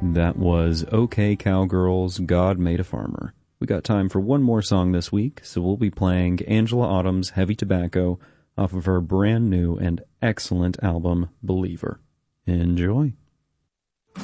That was OK Cowgirls, God Made a Farmer. We got time for one more song this week, so we'll be playing Angela Autumn's Heavy Tobacco off of her brand new and excellent album, Believer. Enjoy.